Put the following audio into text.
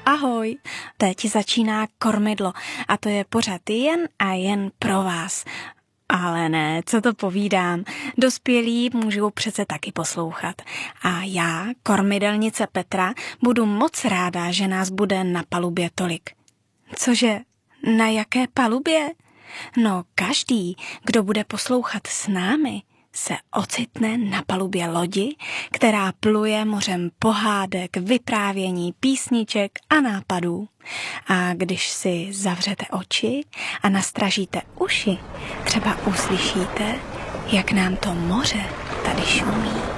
Ahoj, teď začíná Kormidlo a to je pořad jen a jen pro vás. Ale ne, co to povídám, dospělí můžou přece taky poslouchat. A já, kormidelnice Petra, budu moc ráda, že nás bude na palubě tolik. Cože, na jaké palubě? No každý, kdo bude poslouchat s námi, se ocitne na palubě lodi, která pluje mořem pohádek, vyprávění, písniček a nápadů. A když si zavřete oči a nastražíte uši, třeba uslyšíte, jak nám to moře tady šumí.